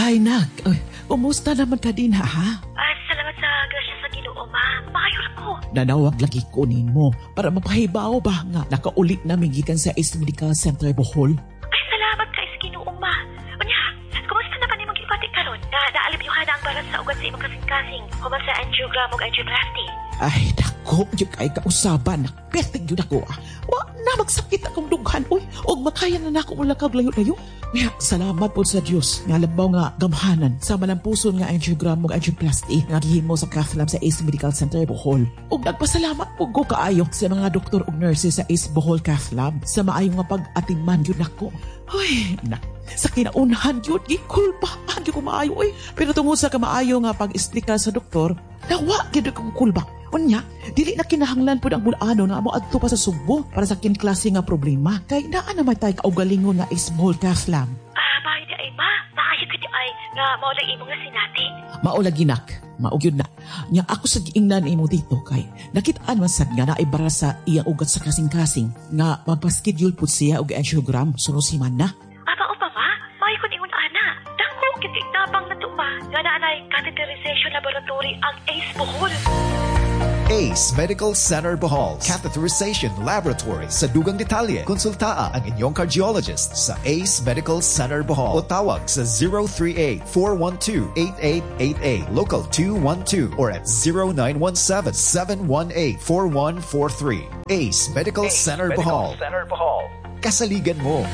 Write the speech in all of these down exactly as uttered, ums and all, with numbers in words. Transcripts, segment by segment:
Ay, nak. Ay, kumusta naman ka din, ha? Ah, salamat sa grasya sa Ginoo, ma. Maayor ko. Nanawag lagi kunin mo para mapahibaw ba nga nakaulit na gikan sa Ace Medical Center Bohol. Ay, salamat kay sa Ginoo, ma. Unya, kumusta naman imong gipati karon? Na naalibyuhan na ang baras sa ugat sa imong kasing-kasing human sa angiogram ug angioplasty. Ay, dako, yung kay kausaban. Nakperting yun ako, ah. Wa na magsakit akong dughan, uy. O makaya na na ako mula kag layo-layo. Kaya, salamat po sa Diyos. Nga labaw nga gamhanan sa malampuson nga angiogram ug angioplasty nga gihimo sa cath lab sa Ace Medical Center Bohol. Ug nagpasalamat po ko kaayo sa mga doktor ug nurses sa Ace Bohol Cath Lab sa maayong nga pag-atinman yun ako. Uy, na, sa kinaunahan yun, gikulbahan yun ko maayo, uy. Pero tungod sa kamaayo nga pag-isplika sa doktor, nawa yun akong kulba. Unya, dili na kinahanglan po ang bulano na amo adto pa sa Subo para sa kinklase nga problema. Kay naa naman tayo kaugalingon nga Ace Bohol Cath Lab. Ah, bahay di ay, ma. Naayo ka di ay nga maulang imo nga sinati. Maulagi nak, maugyod na. Nya ako sa giingnan imo dito kay nakitaan man sad nga naibara sa iyang ugat sa kasing-kasing nga magpa-schedule pud siya og angiogram suno si man na. Aba o pa, ma? May kun ingon ana. Dako kiti tabang na tupa nga naanay catheterization laboratory ang Ace Bohol. Ace Medical Center Bohol Catheterization Laboratory. Sa dugang detalye, konsultaa ang inyong cardiologist sa Ace Medical Center Bohol o tawag sa zero three eight, four one two, eight eight eight eight, local two one two or at zero nine one seven, seven one eight, four one four three. Ace Medical Ace Center Bohol. Center Bohol. Kasaligan mo.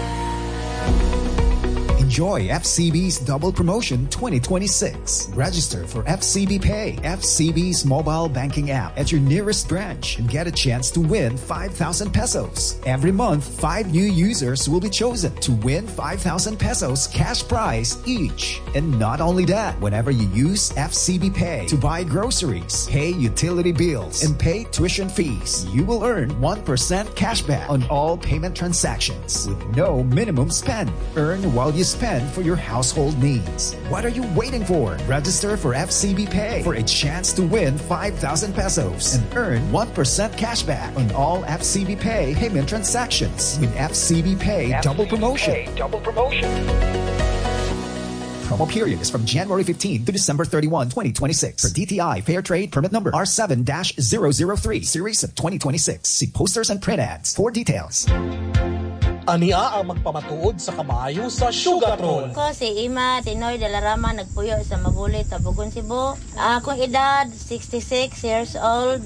Enjoy F C B's Double Promotion twenty twenty-six. Register for F C B Pay, F C B's mobile banking app at your nearest branch and get a chance to win five thousand pesos. Every month, five new users will be chosen to win five thousand pesos cash prize each. And not only that, whenever you use F C B Pay to buy groceries, pay utility bills, and pay tuition fees, you will earn one percent cashback on all payment transactions with no minimum spend. Earn while you spend for your household needs. What are you waiting for? Register for F C B Pay for a chance to win five thousand pesos and earn one percent cashback on all F C B Pay payment transactions with F C B Pay F C B Double Promotion. Pay Double Promotion. Promo period is from January fifteenth to December thirty-first, twenty twenty-six. For D T I Fair Trade Permit Number R seven dash zero zero three, Series of twenty twenty-six. See posters and print ads for details. Ania ang magpamatuod sa kamayo sa Sugartron. Ko si Ima Tinoy Dalarama nagpuyo sa Mabulit, Tabugon, Cebu. Akong edad sixty-six years old.